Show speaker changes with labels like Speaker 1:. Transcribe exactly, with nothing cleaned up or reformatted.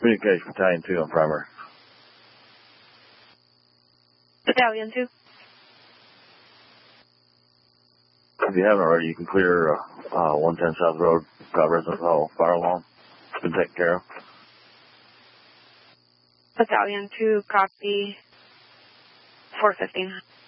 Speaker 1: Communication Battalion two on primary.
Speaker 2: Battalion two.
Speaker 1: If you haven't already, you can clear uh, one ten South Road, got residence hall, fire alarm. It's been taken care of.
Speaker 2: Battalion two, copy. four fifteen.